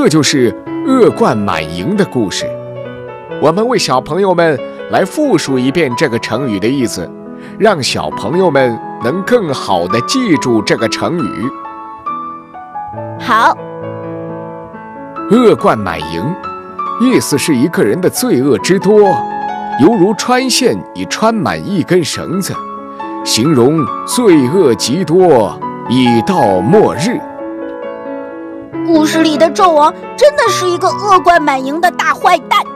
这就是恶贯满盈的故事。我们为小朋友们来复述一遍这个成语的意思，让小朋友们能更好地记住这个成语。 好， 恶贯满盈，意思是一个人的罪恶之多，犹如穿线已穿满一根绳子，形容罪恶极多，已到末日。 故事里的纣王真的是一个恶贯满盈的大坏蛋。